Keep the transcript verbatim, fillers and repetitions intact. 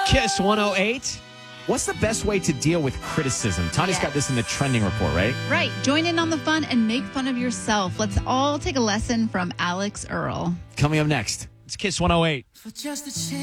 Kiss one oh eight. What's the best way to deal with criticism? Tani's Yes. got this in the trending report, right? Right. Join in on the fun and make fun of yourself. Let's all take a lesson from Alex Earl. Coming up next, it's Kiss one oh eight. For just a chance.